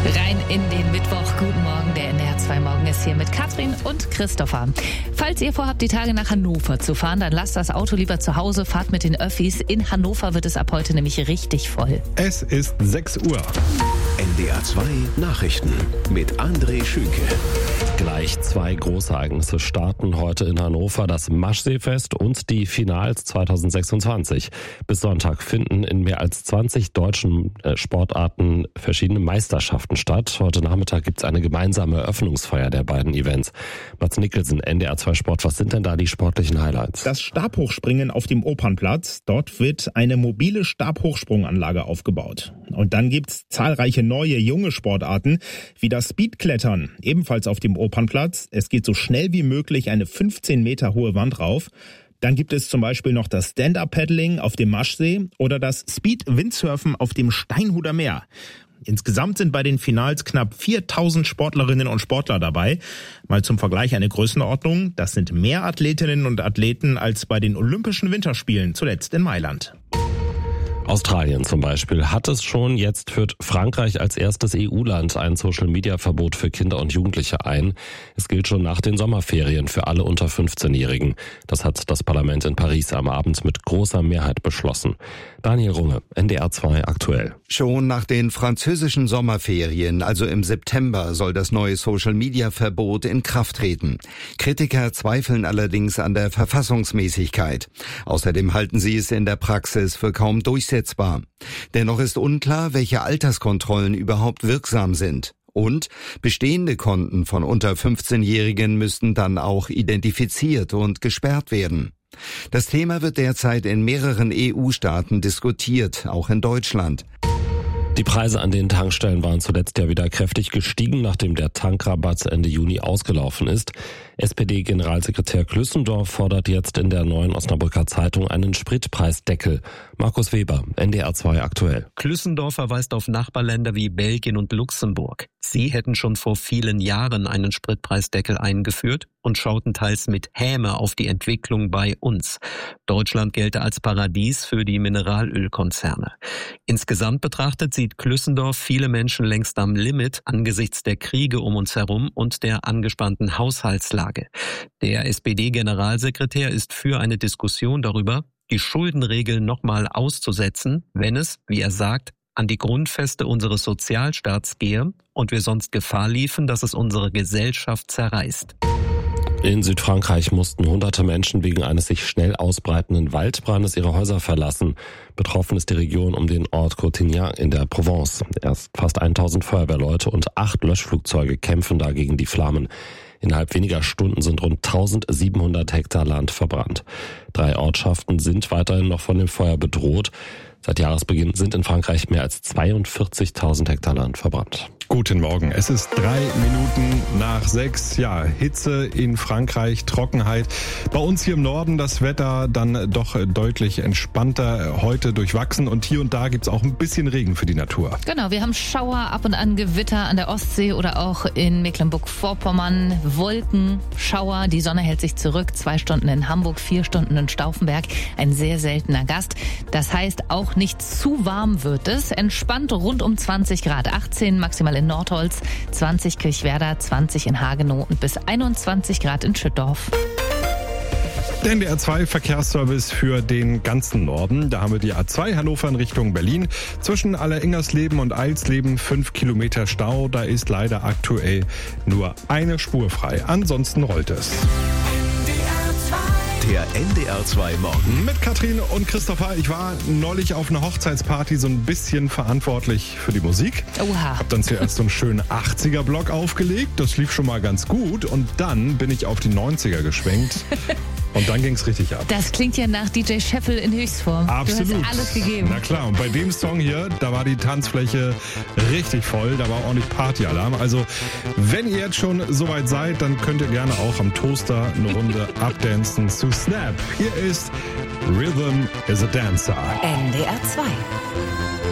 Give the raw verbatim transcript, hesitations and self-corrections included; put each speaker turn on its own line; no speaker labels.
Rein in den Mittwoch. Guten Morgen, der N D R zwei Morgen ist hier mit Katrin und Christopher. Falls ihr vorhabt, die Tage nach Hannover zu fahren, dann lasst das Auto lieber zu Hause, fahrt mit den Öffis. In Hannover wird es ab heute nämlich richtig voll.
Es ist sechs Uhr.
N D R zwei Nachrichten mit André Schünke.
Gleich zwei Großereignisse starten heute in Hannover, das Maschseefest und die Finals zwanzig sechsundzwanzig. Bis Sonntag finden in mehr als zwanzig deutschen Sportarten verschiedene Meisterschaften statt. Heute Nachmittag gibt es eine gemeinsame Eröffnungsfeier der beiden Events. Mats Nicholson, N D R zwei Sport, was sind denn da die sportlichen Highlights?
Das Stabhochspringen auf dem Opernplatz. Dort wird eine mobile Stabhochsprunganlage aufgebaut. Und dann gibt's zahlreiche neue, junge Sportarten, wie das Speedklettern, ebenfalls auf dem Opernplatz. Es geht so schnell wie möglich eine fünfzehn Meter hohe Wand rauf. Dann gibt es zum Beispiel noch das Stand-Up-Paddling auf dem Maschsee oder das Speed-Windsurfen auf dem Steinhuder Meer. Insgesamt sind bei den Finals knapp viertausend Sportlerinnen und Sportler dabei. Mal zum Vergleich eine Größenordnung. Das sind mehr Athletinnen und Athleten als bei den Olympischen Winterspielen, zuletzt in Mailand.
Australien zum Beispiel hat es schon. Jetzt führt Frankreich als erstes E U-Land ein Social-Media-Verbot für Kinder und Jugendliche ein. Es gilt schon nach den Sommerferien für alle unter fünfzehnjährigen. Das hat das Parlament in Paris am Abend mit großer Mehrheit beschlossen. Daniel Runge, N D R zwei aktuell.
Schon nach den französischen Sommerferien, also im September, soll das neue Social-Media-Verbot in Kraft treten. Kritiker zweifeln allerdings an der Verfassungsmäßigkeit. Außerdem halten sie es in der Praxis für kaum durchsetzbar. Dennoch ist unklar, welche Alterskontrollen überhaupt wirksam sind. Und bestehende Konten von unter fünfzehnjährigen müssten dann auch identifiziert und gesperrt werden. Das Thema wird derzeit in mehreren E U-Staaten diskutiert, auch in Deutschland.
Die Preise an den Tankstellen waren zuletzt ja wieder kräftig gestiegen, nachdem der Tankrabatt Ende Juni ausgelaufen ist. S P D-Generalsekretär Klüssendorf fordert jetzt in der Neuen Osnabrücker Zeitung einen Spritpreisdeckel. Markus Weber, N D R zwei aktuell.
Klüssendorf verweist auf Nachbarländer wie Belgien und Luxemburg. Sie hätten schon vor vielen Jahren einen Spritpreisdeckel eingeführt und schauten teils mit Häme auf die Entwicklung bei uns. Deutschland gelte als Paradies für die Mineralölkonzerne. Insgesamt betrachtet sieht Klüssendorf viele Menschen längst am Limit angesichts der Kriege um uns herum und der angespannten Haushaltslage. Der S P D-Generalsekretär ist für eine Diskussion darüber, die Schuldenregeln nochmal auszusetzen, wenn es, wie er sagt, an die Grundfeste unseres Sozialstaats gehe und wir sonst Gefahr liefen, dass es unsere Gesellschaft zerreißt.
In Südfrankreich mussten hunderte Menschen wegen eines sich schnell ausbreitenden Waldbrandes ihre Häuser verlassen. Betroffen ist die Region um den Ort Cotignan in der Provence. Erst fast tausend Feuerwehrleute und acht Löschflugzeuge kämpfen da gegen die Flammen. Innerhalb weniger Stunden sind rund tausendsiebenhundert Hektar Land verbrannt. Drei Ortschaften sind weiterhin noch von dem Feuer bedroht. Seit Jahresbeginn sind in Frankreich mehr als zweiundvierzigtausend Hektar Land verbrannt.
Guten Morgen. Es ist drei Minuten nach sechs. Ja, Hitze in Frankreich, Trockenheit. Bei uns hier im Norden das Wetter dann doch deutlich entspannter, heute durchwachsen. Und hier und da gibt es auch ein bisschen Regen für die Natur.
Genau, wir haben Schauer, ab und an Gewitter an der Ostsee oder auch in Mecklenburg-Vorpommern. Wolken, Schauer, die Sonne hält sich zurück. Zwei Stunden in Hamburg, vier Stunden in Stauffenberg. Ein sehr seltener Gast. Das heißt, auch nicht zu warm wird es. Entspannt rund um zwanzig Grad, achtzehn maximal in Nordholz, zwanzig Kirchwerder, zwanzig in Hagenow und bis einundzwanzig Grad in Schüttorf.
Der N D R zwei Verkehrsservice für den ganzen Norden. Da haben wir die A zwei Hannover in Richtung Berlin. Zwischen Alleringersleben und Eilsleben fünf Kilometer Stau. Da ist leider aktuell nur eine Spur frei. Ansonsten rollt es.
Der N D R zwei Morgen.
Mit Katrin und Christopher. Ich war neulich auf einer Hochzeitsparty so ein bisschen verantwortlich für die Musik.
Oha.
Hab dann zuerst so einen schönen achtziger-Block aufgelegt. Das lief schon mal ganz gut. Und dann bin ich auf die neunziger geschwenkt. Und dann ging's richtig ab.
Das klingt ja nach D J Scheffel in Höchstform.
Absolut.
Du hast alles gegeben.
Na klar, und bei dem Song hier, da war die Tanzfläche richtig voll, da war ordentlich Partyalarm. Also, wenn ihr jetzt schon soweit seid, dann könnt ihr gerne auch am Toaster eine Runde abdancen zu Snap. Hier ist Rhythm is a Dancer.
N D R zwei.